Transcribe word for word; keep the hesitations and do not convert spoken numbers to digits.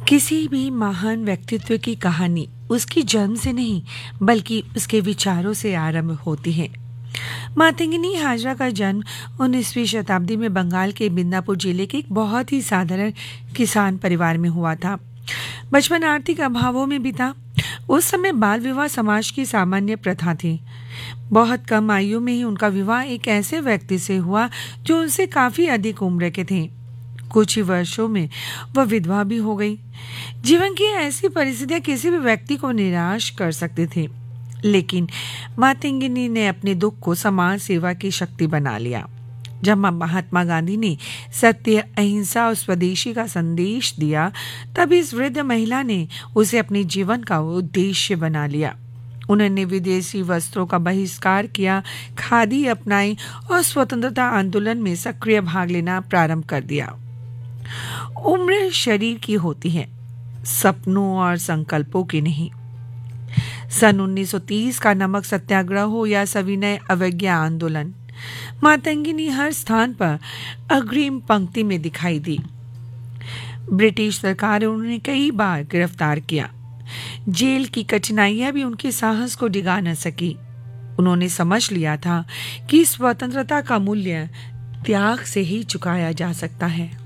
किसी भी महान व्यक्तित्व की कहानी उसकी जन्म से नहीं बल्कि उसके विचारों से आरंभ होती है। मातंगिनी हाजरा का जन्म उन्नीसवीं शताब्दी में बंगाल के मिदनापुर जिले के एक बहुत ही साधारण किसान परिवार में हुआ था। बचपन आर्थिक अभावों में बीता। उस समय बाल विवाह समाज की सामान्य प्रथा थी। बहुत कम आयु में ही उनका विवाह एक ऐसे व्यक्ति से हुआ जो उनसे काफी अधिक उम्र के थे। कुछ ही वर्षों में वह विधवा भी हो गई। जीवन की ऐसी परिस्थितियां किसी भी व्यक्ति को निराश कर सकती थी, लेकिन मातंगिनी ने अपने दुख को समाज सेवा की शक्ति बना लिया। जब महात्मा गांधी ने सत्य, अहिंसा और स्वदेशी का संदेश दिया, तब इस वृद्ध महिला ने उसे अपने जीवन का उद्देश्य बना लिया। उन्होंने विदेशी वस्त्रों का बहिष्कार किया, खादी अपनाई और स्वतंत्रता आंदोलन में सक्रिय भाग लेना प्रारंभ कर दिया। उम्र शरीर की होती है, सपनों और संकल्पों की नहीं। सन उन्नीस सौ तीस का नमक सत्याग्रह हो या सविनय अवज्ञा आंदोलन, मातंगिनी हर स्थान पर अग्रिम पंक्ति में दिखाई दी। ब्रिटिश सरकार ने उन्हें कई बार गिरफ्तार किया। जेल की कठिनाइयां भी उनके साहस को डिगा न सकी। उन्होंने समझ लिया था कि स्वतंत्रता का मूल्य त्याग से ही चुकाया जा सकता है।